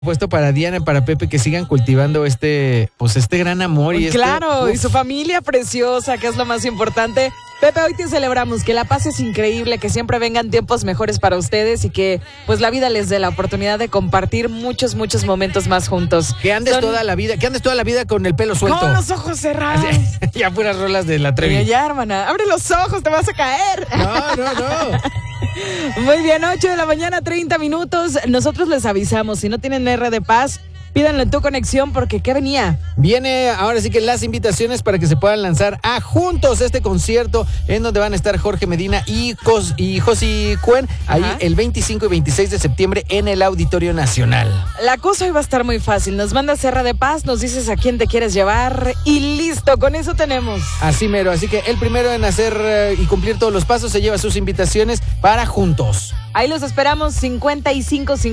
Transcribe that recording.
Puesto para Diana y para Pepe que sigan cultivando este gran amor y claro, y su familia preciosa, que es lo más importante. Pepe, hoy te celebramos, que la paz es increíble, que siempre vengan tiempos mejores para ustedes y que pues la vida les dé la oportunidad de compartir muchos momentos más juntos. Que andes toda la vida con el pelo suelto. Con los ojos cerrados. Ya puras rolas de la Trevi. Ya, hermana, abre los ojos, te vas a caer. No. Muy bien, 8 de la mañana, 30 minutos. Nosotros les avisamos, si no tienen R de Paz, pídanlo en Tu Conexión, porque ¿qué venía? Viene ahora sí que las invitaciones para que se puedan lanzar a Juntos, este concierto en donde van a estar Jorge Medina y Josi Cuen, ahí el 25 y 26 de septiembre en el Auditorio Nacional. La cosa hoy va a estar muy fácil. Nos mandas R de Paz, nos dices a quién te quieres llevar y listo, con eso tenemos. Así mero, así que el primero en hacer y cumplir todos los pasos se lleva sus invitaciones para Juntos. Ahí los esperamos, 55